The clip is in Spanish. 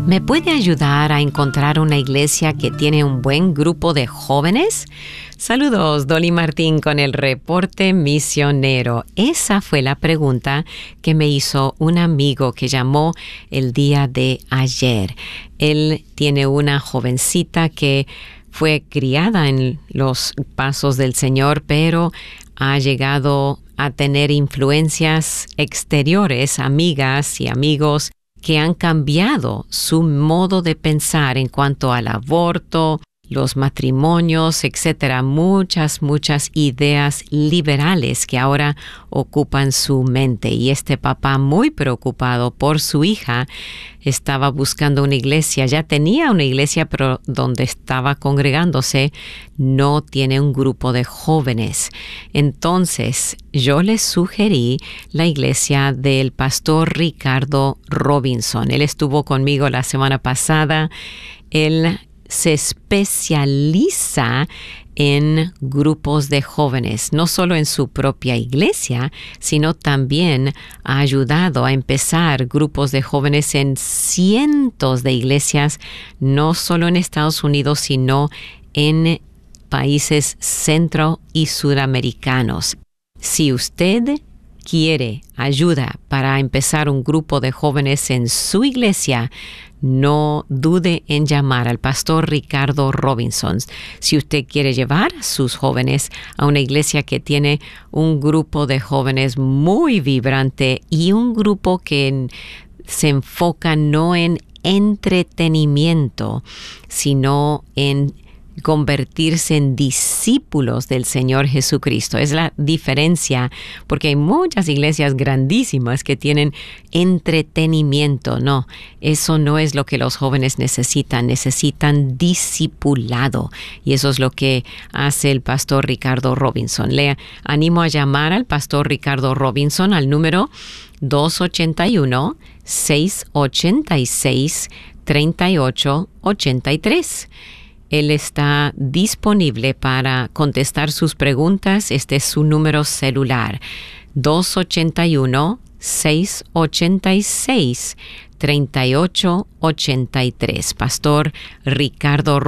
¿Me puede ayudar a encontrar una iglesia que tiene un buen grupo de jóvenes? Saludos, Dolly Martín con el reporte misionero. Esa fue la pregunta que me hizo un amigo que llamó el día de ayer. Él tiene una jovencita que fue criada en los pasos del Señor, pero ha llegado a tener influencias exteriores, amigas y amigos, que han cambiado su modo de pensar en cuanto al aborto, los matrimonios, etcétera. Muchas ideas liberales que ahora ocupan su mente. Y este papá, muy preocupado por su hija, estaba buscando una iglesia. Ya tenía una iglesia, pero donde estaba congregándose no tiene un grupo de jóvenes. Entonces, yo le sugerí la iglesia del pastor Ricardo Robinson. Él estuvo conmigo la semana pasada. Él se especializa en grupos de jóvenes, no solo en su propia iglesia, sino también ha ayudado a empezar grupos de jóvenes en cientos de iglesias, no solo en Estados Unidos, sino en países centro y sudamericanos. Si usted quiere ayuda para empezar un grupo de jóvenes en su iglesia, no dude en llamar al pastor Ricardo Robinson. Si usted quiere llevar a sus jóvenes a una iglesia que tiene un grupo de jóvenes muy vibrante y un grupo que se enfoca no en entretenimiento, sino en convertirse en discípulos del Señor Jesucristo. Es la diferencia, porque hay muchas iglesias grandísimas que tienen entretenimiento. No, eso no es lo que los jóvenes necesitan. Necesitan discipulado. Y eso es lo que hace el pastor Ricardo Robinson. Le animo a llamar al pastor Ricardo Robinson al número 281-686-3883. Él está disponible para contestar sus preguntas. Este es su número celular, 281-686-3883. Pastor Ricardo